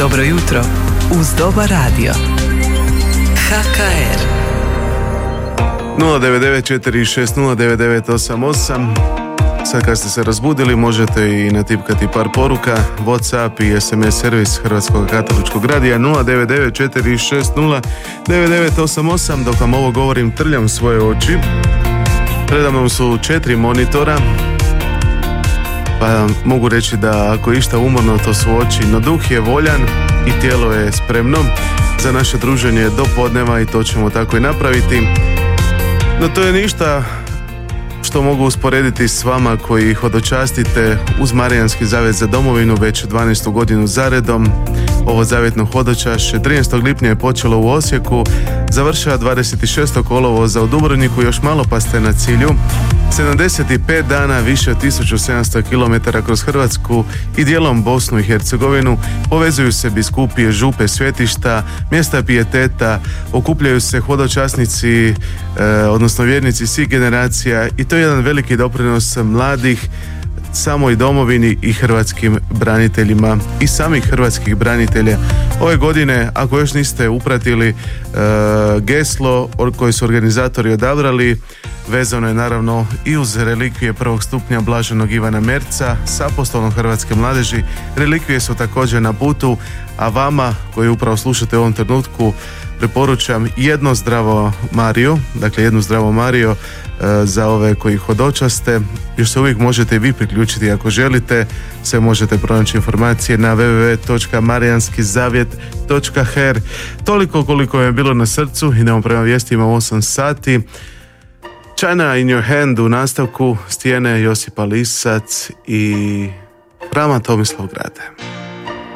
Dobro jutro uz dobar radio. HKR 099460998. Sad kad ste se razbudili možete i natipkati par poruka, WhatsApp i SMS servis Hrvatskog katoličkog radija 099460998. Dok vam ovo govorim trljam svoje oči. Predamnom su 4 monitora, pa mogu reći da ako je išta umorno to su oči, no duh je voljan i tijelo je spremno za naše druženje do podneva i to ćemo tako i napraviti. No to je ništa što mogu usporediti s vama koji hodočastite uz Marijanski zavjet za domovinu već 12. godinu zaredom. Ovo zavjetno hodočašće 13. lipnja je počelo u Osijeku, završava 26. kolovoza u Dubrovniku, još malo pa ste na cilju. 75 dana, više od 1700 km kroz Hrvatsku i dijelom Bosnu i Hercegovinu, povezuju se biskupije, župe, svetišta, mjesta pijeteta, okupljaju se hodočasnici, odnosno vjernici svih generacija i to je jedan veliki doprinos mladih samoj domovini i hrvatskim braniteljima i samih hrvatskih branitelja. Ove godine, ako još niste upratili geslo koje su organizatori odabrali, vezano je naravno i uz relikvije prvog stupnja Blaženog Ivana Merca s apostolom Hrvatske mladeži. Relikvije su također na putu, a vama koji upravo slušate u ovom trenutku preporučam jedno zdravo Mario, dakle jednu zdravo Mario za ove koji hodočaste. Još se uvijek možete i vi priključiti ako želite. Sve možete pronaći informacije na www.marijanskizavjet.hr. Toliko koliko je bilo na srcu, idemo prema vijestima u 8 sati. China in your hand u nastavku, stijene Josipa Lisac i Hrama Tomislav Grade.